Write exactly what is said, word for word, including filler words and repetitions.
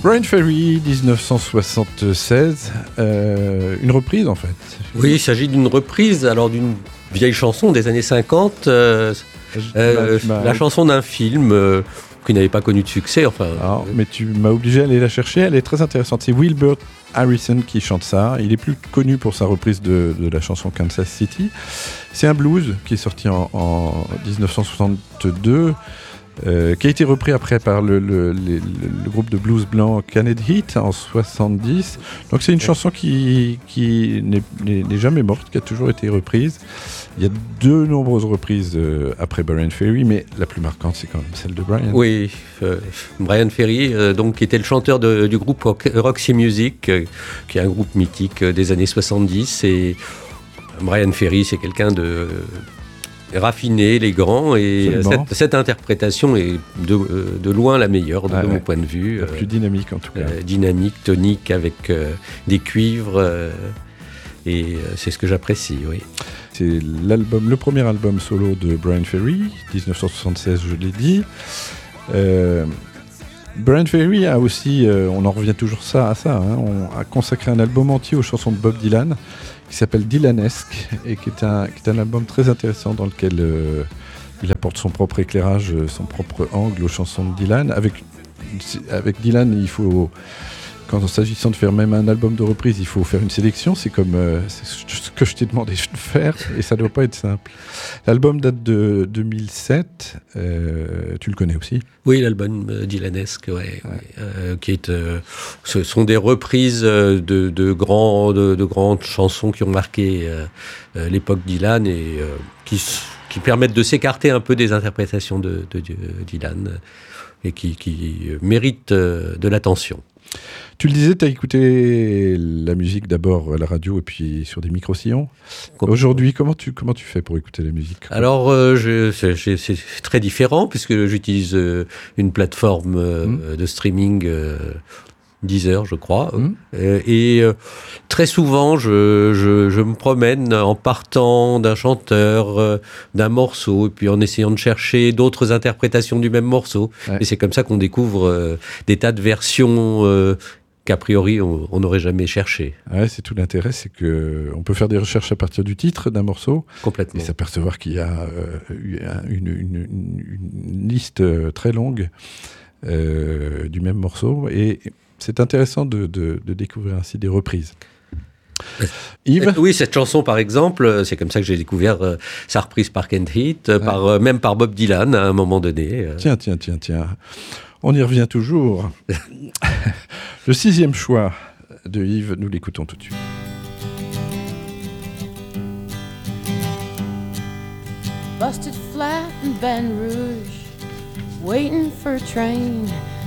Bryan Ferry, dix-neuf cent soixante-seize, euh, une reprise en fait. Oui, il s'agit d'une reprise, alors d'une vieille chanson des années cinquante, euh, euh, la chanson d'un film euh, qui n'avait pas connu de succès. Enfin, alors, mais tu m'as obligé à aller la chercher, elle est très intéressante. C'est Wilbur Harrison qui chante ça. Il est plus connu pour sa reprise de, de la chanson Kansas City. C'est un blues qui est sorti en, en dix-neuf cent soixante-deux. Euh, qui a été repris après par le, le, le, le groupe de blues blanc Canet Heat en soixante-dix. Donc c'est une chanson qui, qui n'est, n'est, n'est jamais morte, qui a toujours été reprise. Il y a de nombreuses reprises euh, après Bryan Ferry, mais la plus marquante c'est quand même celle de Bryan. Oui, euh, Bryan Ferry, euh, donc, qui était le chanteur de, du groupe Roxy Music, euh, qui est un groupe mythique euh, des années soixante-dix. Et Bryan Ferry, c'est quelqu'un de raffiné, élégant, et cette, cette interprétation est de, de loin la meilleure de, ah, de mon ouais. point de vue. La plus dynamique en tout cas. Euh, dynamique, tonique, avec euh, des cuivres, euh, et euh, c'est ce que j'apprécie, oui. C'est l'album, le premier album solo de Bryan Ferry, dix-neuf cent soixante-seize, je l'ai dit. Euh, Bryan Ferry a aussi, euh, on en revient toujours ça, à ça, hein, on a consacré un album entier aux chansons de Bob Dylan, qui s'appelle Dylanesque, et qui est un, qui est un album très intéressant dans lequel euh, il apporte son propre éclairage, son propre angle aux chansons de Dylan. Avec, avec Dylan, il faut, quand s'agissant de faire même un album de reprise, il faut faire une sélection. C'est comme euh, c'est ce que je t'ai demandé de faire, et ça ne doit pas être simple. L'album date de deux mille sept, euh, tu le connais aussi ? Oui, l'album euh, Dylanesque, ouais, ouais. Ouais, euh, qui est, euh, ce sont des reprises de, de, grands, de, de grandes chansons qui ont marqué euh, euh, l'époque Dylan, et euh, qui, qui permettent de s'écarter un peu des interprétations de, de, de Dylan, et qui, qui méritent euh, de l'attention. Tu le disais, tu as écouté la musique d'abord à la radio et puis sur des micro-sillons. Aujourd'hui, comment tu, comment tu fais pour écouter la musique ? Alors, euh, je, c'est, c'est très différent puisque j'utilise euh, une plateforme euh, mmh. de streaming, euh, Deezer, je crois. Mmh. Euh, et euh, très souvent, je, je, je me promène en partant d'un chanteur, euh, d'un morceau, et puis en essayant de chercher d'autres interprétations du même morceau. Ouais. Et c'est comme ça qu'on découvre euh, des tas de versions euh, qu'a priori on n'aurait jamais cherché. Ouais, c'est tout l'intérêt, c'est qu'on peut faire des recherches à partir du titre d'un morceau. Complètement. Et s'apercevoir qu'il y a euh, une, une, une, une liste très longue euh, du même morceau. Et c'est intéressant de, de, de découvrir ainsi des reprises. Yves ? Oui, cette chanson par exemple, c'est comme ça que j'ai découvert euh, sa reprise par Canet Heat, ouais. par, euh, même par Bob Dylan à un moment donné. Euh. Tiens, tiens, tiens, tiens. On y revient toujours. Le sixième choix de Yves, nous l'écoutons tout de suite. Busted flat in Baton Rouge, waiting for a train.